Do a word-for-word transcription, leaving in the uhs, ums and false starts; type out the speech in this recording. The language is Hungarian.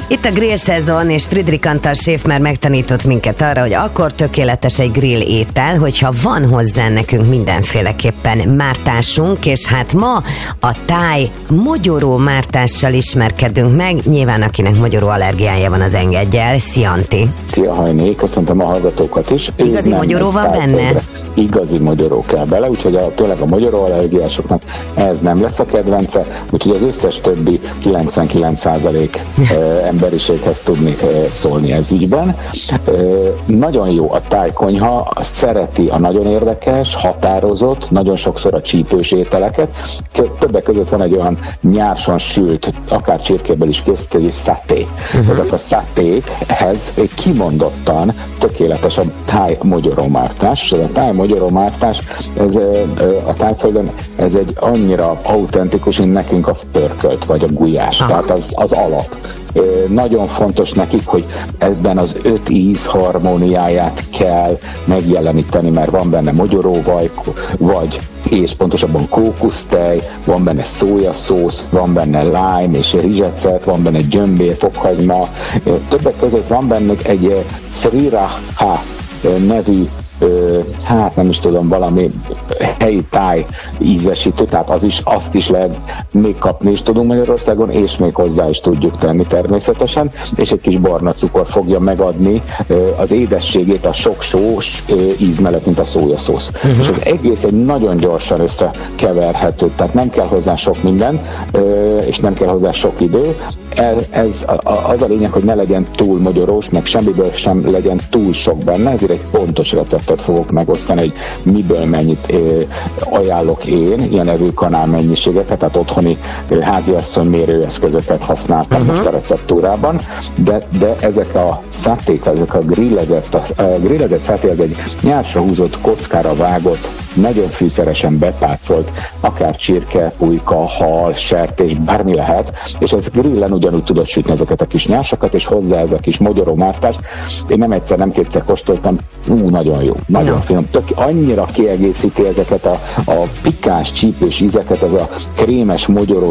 Itt a grill szezon, és Friedrich Antal séf már megtanított minket arra, hogy akkor tökéletes egy grill étel, hogyha van hozzá nekünk mindenféleképpen mártásunk, és hát ma a táj mogyoró mártással ismerkedünk meg. Nyilván akinek mogyoró allergiája van, az engedje el. Szia, Antti! Szia, Hajné! Köszöntöm a hallgatókat is. Igazi mogyoró van benne? Igazi mogyoró kell bele, úgyhogy a, tényleg a mogyoró allergiásoknak ez nem lesz a kedvence, úgyhogy az összes többi kilencvenkilenc százalék emberiséghez tudni szólni ez ügyben. Nagyon jó a tájkonyha, szereti a nagyon érdekes, határozott, nagyon sokszor a csípős ételeket. Többek között van egy olyan nyárson sült, akár csirkéből is készített, egy száté. Uh-huh. Ezek a szátékhez kimondottan tökéletes a táj mogyoromártás, és ez a táj mogyoromártás, ez a Tájföldön, ez egy annyira autentikus, mint nekünk a pörkölt, vagy a gulyás, Aha. tehát az, az alap. Nagyon fontos nekik, hogy ebben az öt íz harmóniáját kell megjeleníteni, mert van benne mogyoróvaj, vagy és pontosabban kókusztej, van benne szójaszósz, van benne lime és rizsecet, van benne gyömbér, fokhagyma, többek között van benne egy Sriracha nevű, hát nem is tudom, valami helyi táj ízesítő, tehát az is, azt is lehet még kapni is tudunk Magyarországon, és még hozzá is tudjuk tenni természetesen, és egy kis barna cukor fogja megadni az édességét a sok sós íz mellett, mint a szójaszósz. Uh-huh. És az egész egy nagyon gyorsan összekeverhető, tehát nem kell hozzá sok minden, és nem kell hozzá sok idő. Ez az a lényeg, hogy ne legyen túl mogyorós, meg semmiből sem legyen túl sok benne, ezért egy pontos receptet fogok megosztani, hogy miből mennyit ajánlok én, ilyen evőkanál mennyiségeket, tehát otthoni háziasszony mérőeszközöket használtam uh-huh. most a receptúrában, de, de ezek a száték, ezek a grillezett, a grillezett száté az egy nyársra húzott, kockára vágott, nagyon fűszeresen bepácolt, akár csirke, pulyka, hal, sertés, bármi lehet, és ez grillen ugyanúgy tudod sütni ezeket a kis nyársakat, és hozzá ez a kis mogyoromártás. Én nem egyszer, nem kétszer kóstoltam, ú, nagyon jó, nagyon ja. finom, tök, annyira kiegészíti ezeket a, a pikáns, csípős ízeket, ez a krémes mogyoró